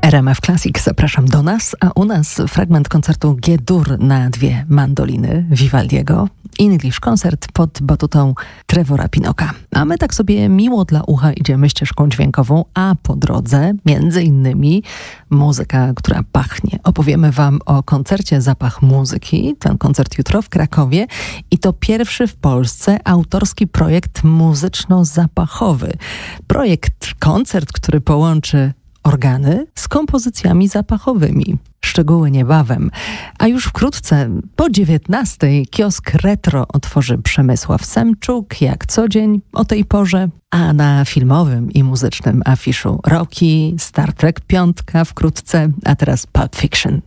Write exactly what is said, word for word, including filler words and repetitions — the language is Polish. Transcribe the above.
R M F Classic, zapraszam do nas, a u nas fragment koncertu G-dur na dwie mandoliny Vivaldiego. English Concert pod batutą Trevora Pinoka. A my tak sobie miło dla ucha idziemy ścieżką dźwiękową, a po drodze między innymi muzyka, która pachnie. Opowiemy wam o koncercie Zapach Muzyki. Ten koncert jutro w Krakowie i to pierwszy w Polsce autorski projekt muzyczno-zapachowy. Projekt, koncert, który połączy organy z kompozycjami zapachowymi. Szczegóły niebawem. A już wkrótce, po dziewiętnastej, kiosk Retro otworzy Przemysław Semczuk, jak co dzień o tej porze. A na filmowym i muzycznym afiszu Rocky, Star Trek piątka wkrótce, a teraz Pulp Fiction.